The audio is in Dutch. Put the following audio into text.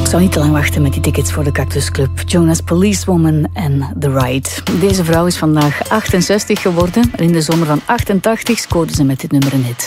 zou niet te lang wachten met die tickets voor de Cactus Club. Jonas Policewoman en The Ride. Deze vrouw is vandaag 68 geworden. En in de zomer van 88 scoorde ze met dit nummer een hit.